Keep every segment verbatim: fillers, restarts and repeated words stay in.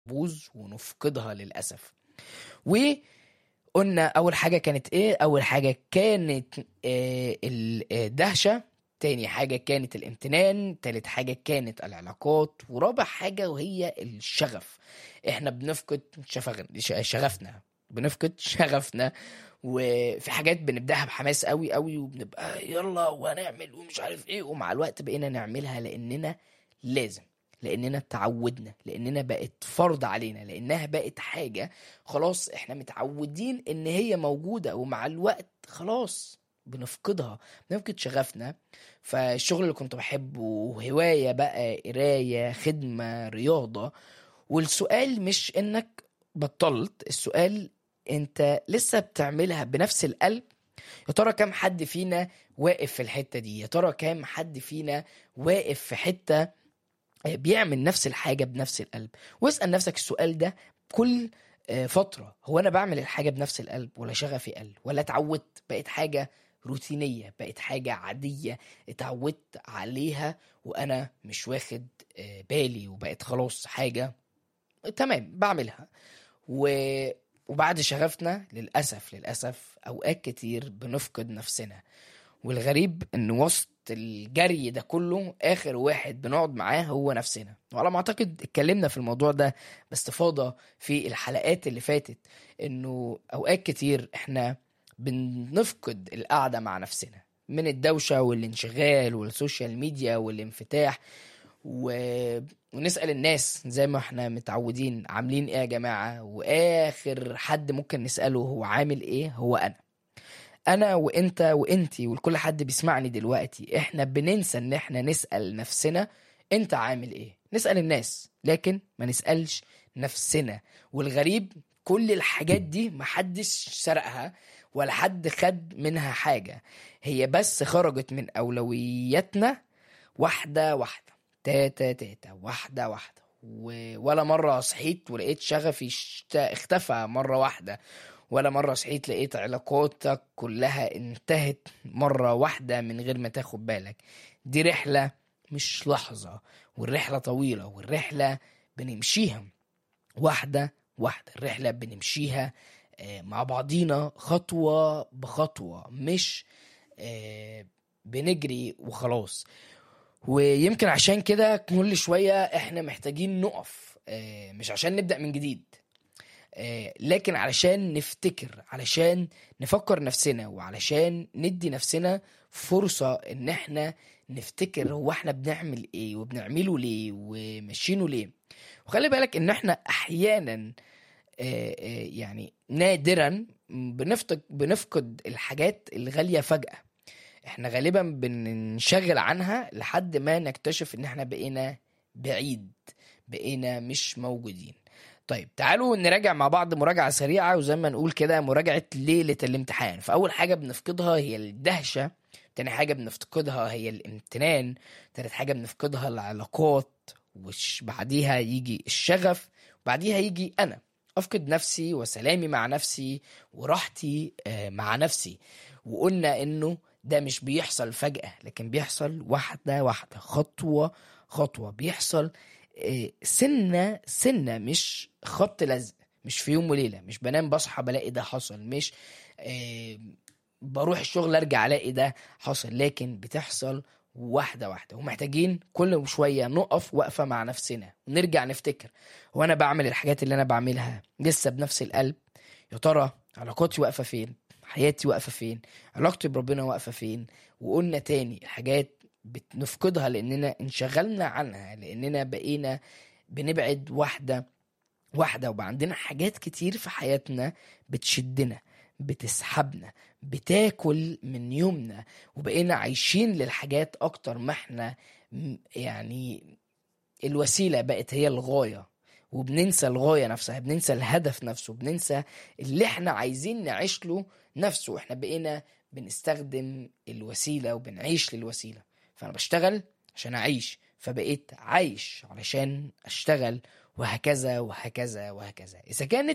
بوز ونفقدها للأسف. وقلنا أول حاجة كانت إيه؟ أول حاجة كانت آه، الدهشة، تاني حاجة كانت الامتنان، تالت حاجة كانت العلاقات، ورابع حاجة وهي الشغف. احنا بنفقد شفغ... ش- شغفنا، بنفقد شغفنا. وفي حاجات بنبدأها بحماس قوي قوي وبنبقى يلا وهنعمل ومش عارف ايه، ومع الوقت بقينا نعملها لأننا لازم، لأننا تعودنا، لأننا بقت فرض علينا، لأنها بقت حاجة خلاص احنا متعودين ان هي موجودة، ومع الوقت خلاص بنفقدها، بنفقد شغفنا. فالشغل اللي كنت بحبه، هواية بقى، قراية، خدمة، رياضة. والسؤال مش انك بطلت، السؤال انت لسه بتعملها بنفس القلب؟ يا ترى كام حد فينا واقف في الحتة دي؟ يا ترى كام حد فينا واقف في حتة بيعمل نفس الحاجة بنفس القلب؟ واسأل نفسك السؤال ده كل آه، فترة. هو أنا بعمل الحاجة بنفس القلب، ولا شغفي قل، ولا اتعودت بقت حاجة روتينية، بقت حاجة عادية اتعودت عليها وأنا مش واخد آه، بالي، وبقت خلاص حاجة تمام بعملها. و... وبعد شغفنا للأسف للأسف أوقات كتير بنفقد نفسنا. والغريب ان وسط الجري ده كله اخر واحد بنقعد معاه هو نفسنا. وعلى ما اعتقد اتكلمنا في الموضوع ده باستفاضة في الحلقات اللي فاتت، انه اوقات كتير احنا بنفقد القعدة مع نفسنا من الدوشة والانشغال والسوشيال ميديا والانفتاح. و... ونسأل الناس زي ما احنا متعودين عاملين ايه يا جماعة، واخر حد ممكن نسأله هو عامل ايه هو انا. انا وانت وانتي وكل حد بيسمعني دلوقتي، احنا بننسى ان احنا نسأل نفسنا انت عامل ايه. نسأل الناس لكن ما نسألش نفسنا. والغريب كل الحاجات دي محدش سرقها ولا حد خد منها حاجة، هي بس خرجت من اولوياتنا واحدة واحدة، تاتا تاتا، واحدة واحدة. و... ولا مرة صحيت ولقيت شغفي اشت- اختفى مرة واحدة، ولا مرة صحيت لقيت علاقاتك كلها انتهت مرة واحدة من غير ما تاخد بالك. دي رحلة مش لحظة، والرحلة طويلة، والرحلة بنمشيها واحدة واحدة. الرحلة بنمشيها آه، مع بعضينا خطوة بخطوة، مش آه، بنجري وخلاص. ويمكن عشان كده كل شوية احنا محتاجين نقف، آه، مش عشان نبدأ من جديد، آه، لكن علشان نفتكر، علشان نفكر نفسنا، وعلشان ندي نفسنا فرصة ان احنا نفتكر هو احنا بنعمل ايه وبنعمله ليه ومشينه ليه. وخلي بالك ان احنا احيانا آه، آه، يعني نادرا بنفقد بنفقد الحاجات الغالية فجأة. احنا غالبا بننشغل عنها لحد ما نكتشف ان احنا بقينا بعيد، بقينا مش موجودين. طيب تعالوا نراجع مع بعض مراجعة سريعة، وزي ما نقول كده مراجعة ليلة الامتحان. فأول حاجة بنفقدها هي الدهشة، تاني حاجة بنفقدها هي الامتنان، تالت حاجة بنفقدها العلاقات، وش بعديها يجي الشغف، وبعديها يجي أنا. أفقد نفسي وسلامي مع نفسي وراحتي آه، مع نفسي. وقلنا إنه ده مش بيحصل فجأة، لكن بيحصل واحدة واحدة، خطوة خطوة، بيحصل إيه، سنة سنة، مش خط لزق، مش في يوم وليلة، مش بنام بصحى بلاقي ده حصل، مش إيه، بروح الشغل ارجع الاقي ده حصل، لكن بتحصل واحدة واحدة. ومحتاجين كل شوية نقف وقفة مع نفسنا ونرجع نفتكر هو انا بعمل الحاجات اللي انا بعملها لسه بنفس القلب؟ يا ترى علاقاتي واقفة فين؟ حياتي واقفة فين؟ علاقتي بربنا واقفة فين؟ وقلنا تاني الحاجات بنفقدها لاننا انشغلنا عنها، لاننا بقينا بنبعد واحدة واحدة، وبقى عندنا حاجات كتير في حياتنا بتشدنا، بتسحبنا، بتاكل من يومنا، وبقينا عايشين للحاجات اكتر ما احنا م- يعني الوسيلة بقت هي الغاية. وبننسى الغاية نفسها، بننسى الهدف نفسه، بننسى اللي احنا عايزين نعيش له نفسه. احنا بقينا بنستخدم الوسيلة وبنعيش للوسيلة. فأنا بشتغل عشان أعيش، فبقيت عايش علشان أشتغل، وهكذا وهكذا وهكذا. إذا كانت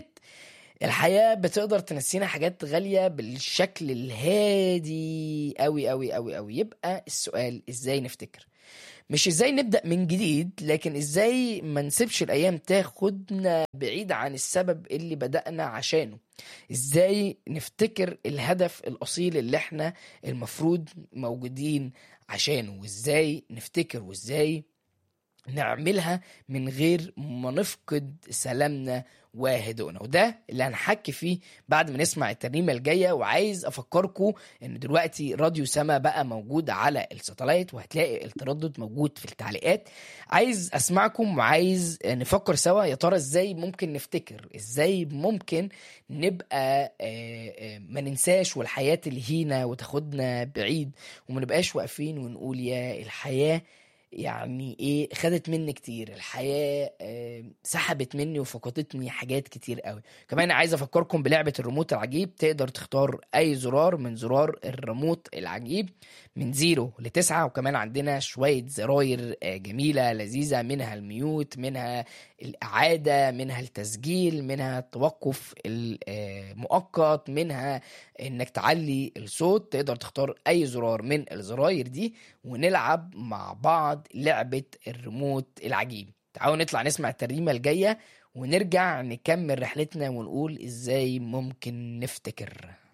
الحياة بتقدر تنسينا حاجات غالية بالشكل الهادي أوي أوي أوي أوي، يبقى السؤال إزاي نفتكر؟ مش ازاي نبدأ من جديد، لكن ازاي ما نسيبش الايام تاخدنا بعيد عن السبب اللي بدأنا عشانه. ازاي نفتكر الهدف الاصيل اللي احنا المفروض موجودين عشانه، وازاي نفتكر وازاي نعملها من غير ما نفقد سلامنا وهدوءنا. وده اللي هنحكي فيه بعد ما نسمع الترنيمة الجاية. وعايز أفكركم إن دلوقتي راديو سما بقى موجود على الساتلايت، وهتلاقي التردد موجود في التعليقات. عايز أسمعكم وعايز نفكر سوا، يا ترى إزاي ممكن نفتكر، إزاي ممكن نبقى آه، آه، ما ننساش والحياة الهينة وتاخدنا بعيد، وما نبقاش واقفين ونقول يا الحياة يعني ايه خدت مني كتير، الحياة آه، سحبت مني وفقدتني حاجات كتير قوي. كمان عايز افكركم بلعبة الريموت العجيب. تقدر تختار اي زرار من زرار الريموت العجيب من زيرو لتسعة، وكمان عندنا شوية زراير آه، جميلة لذيذة، منها الميوت، منها الإعادة، منها التسجيل، منها التوقف المؤقت، منها انك تعلي الصوت. تقدر تختار اي زرار من الزراير دي ونلعب مع بعض لعبة الريموت العجيب. تعالوا نطلع نسمع الترنيمة الجاية ونرجع نكمل رحلتنا ونقول ازاي ممكن نفتكر.